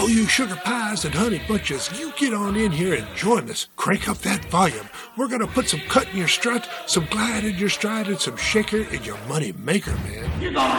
All you sugar pies and honey bunches, you get on in here and join us. Crank up that volume. We're going to put some cut in your strut, some glide in your stride, and some shaker in your money maker, man.